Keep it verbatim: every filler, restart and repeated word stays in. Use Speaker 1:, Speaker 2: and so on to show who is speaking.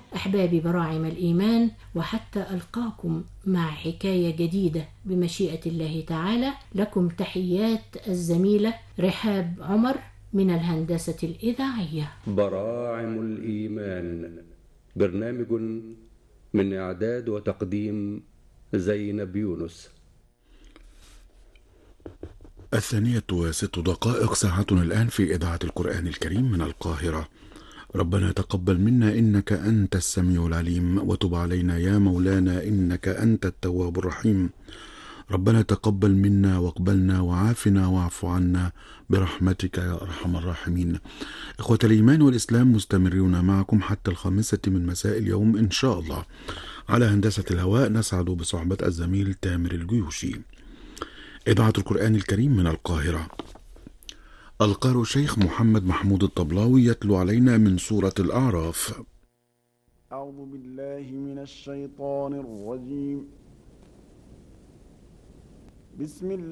Speaker 1: أحبابي براعم الإيمان، وحتى ألقاكم مع حكاية جديدة بمشيئة الله تعالى، لكم تحيات الزميلة رحاب عمر من الهندسة الإذاعية.
Speaker 2: براعم الإيمان، برنامج من إعداد وتقديم زينب يونس.
Speaker 3: الثانية وست دقائق، ساعتنا الآن في إذاعة القرآن الكريم من القاهرة. ربنا تقبل منا إنك أنت السميع العليم، وتب علينا يا مولانا إنك أنت التواب الرحيم. ربنا تقبل منا واقبلنا وعافنا واعف عنا برحمتك يا أرحم الراحمين. إخوة الإيمان والإسلام، مستمرون معكم حتى الخامسة من مساء اليوم إن شاء الله. على هندسة الهواء نسعد بصحبة الزميل تامر الجيوشي. إذاعة القرآن الكريم من القاهرة. القارئ الشيخ محمد محمود الطبلاوي يتلو علينا من سورة الأعراف.
Speaker 4: أعوذ بالله من الشيطان الرجيم. بسم الله